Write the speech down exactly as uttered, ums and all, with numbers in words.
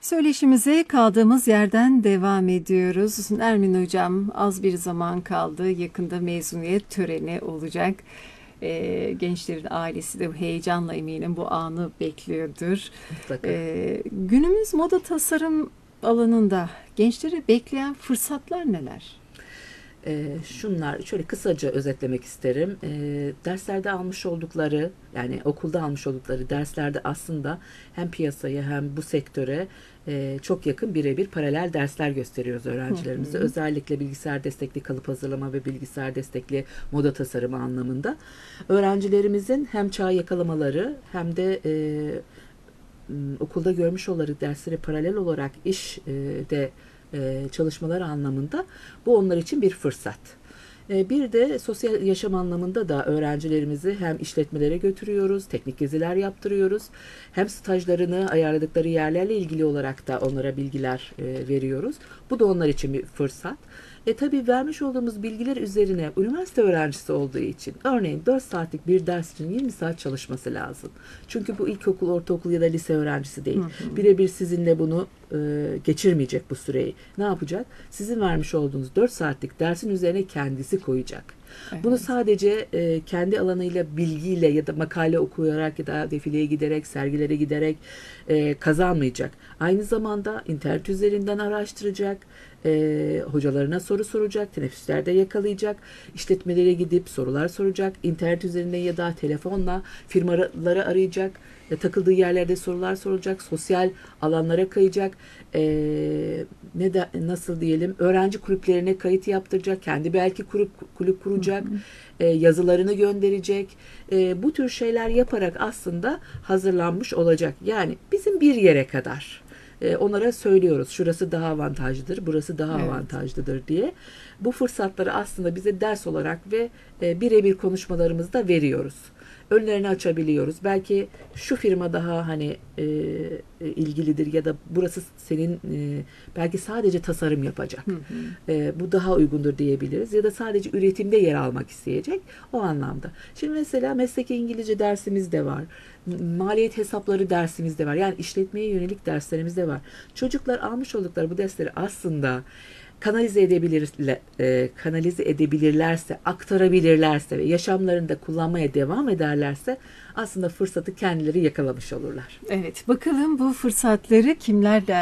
Söyleşimize kaldığımız yerden devam ediyoruz. Nermin Hocam, az bir zaman kaldı. Yakında mezuniyet töreni olacak. Ee, gençlerin ailesi de heyecanla eminim bu anı bekliyordur. Mutlaka. Ee, günümüz moda tasarım alanında gençleri bekleyen fırsatlar neler? Ee, şunlar şöyle kısaca özetlemek isterim. Ee, derslerde almış oldukları yani okulda almış oldukları derslerde aslında hem piyasaya hem bu sektöre e, çok yakın birebir paralel dersler gösteriyoruz öğrencilerimize. Hı hı. Özellikle bilgisayar destekli kalıp hazırlama ve bilgisayar destekli moda tasarımı anlamında. Öğrencilerimizin hem çağı yakalamaları hem de e, m, okulda görmüş oldukları derslere paralel olarak iş e, de e, çalışmalar anlamında bu onlar için bir fırsat. E, bir de sosyal yaşam anlamında da öğrencilerimizi hem işletmelere götürüyoruz, teknik geziler yaptırıyoruz, hem stajlarını ayarladıkları yerlerle ilgili olarak da onlara bilgiler e, veriyoruz. Bu da onlar için bir fırsat. E tabii vermiş olduğumuz bilgiler üzerine üniversite öğrencisi olduğu için örneğin dört saatlik bir ders için yirmi saat çalışması lazım. Çünkü bu ilkokul, ortaokul ya da lise öğrencisi değil. Birebir sizinle bunu e, geçirmeyecek bu süreyi. Ne yapacak? Sizin vermiş olduğunuz dört saatlik dersin üzerine kendisi koyacak. Evet. Bunu sadece e, kendi alanıyla, bilgiyle ya da makale okuyarak ya da defileye giderek, sergilere giderek e, kazanmayacak. Aynı zamanda internet üzerinden araştıracak, e, hocalarına soru soracak, teneffüslerde yakalayacak, işletmelere gidip sorular soracak, internet üzerinden ya da telefonla firmaları arayacak, e, takıldığı yerlerde sorular soracak, sosyal alanlara kayacak, e, ne de nasıl diyelim, öğrenci kulüplerine kayıt yaptıracak, kendi belki kulüp kulüp kuracak, e, yazılarını gönderecek. E, bu tür şeyler yaparak aslında hazırlanmış olacak. Yani bizim bir yere kadar e, onlara söylüyoruz. Şurası daha avantajlıdır, burası daha Evet. avantajlıdır diye. Bu fırsatları aslında bize ders olarak ve e, birebir konuşmalarımızda veriyoruz. Önlerini açabiliyoruz. Belki şu firma daha hani e, e, ilgilidir ya da burası senin e, belki sadece tasarım yapacak. Hı hı. E, bu daha uygundur diyebiliriz. Ya da sadece üretimde yer almak isteyecek. O anlamda. Şimdi mesela mesleki İngilizce dersimiz de var. Maliyet hesapları dersimiz de var. Yani işletmeye yönelik derslerimiz de var. Çocuklar almış oldukları bu dersleri aslında kanalize edebilirler, e, kanalize edebilirlerse, aktarabilirlerse ve yaşamlarında kullanmaya devam ederlerse aslında fırsatı kendileri yakalamış olurlar. Evet, bakalım bu fırsatları kimler